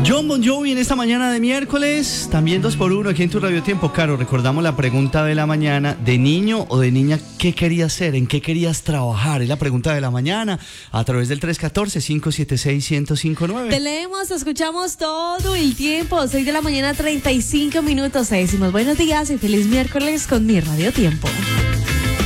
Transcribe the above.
Jon Bon Jovi en esta mañana de miércoles, también 2x1 aquí en tu Radio Tiempo. Caro, recordamos la pregunta de la mañana: de niño o de niña, ¿qué querías ser? ¿En qué querías trabajar? Es la pregunta de la mañana a través del 314-576-1059. Te leemos, te escuchamos todo el tiempo. 6 de la mañana, 35 minutos. Te decimos buenos días y feliz miércoles con mi Radio Tiempo.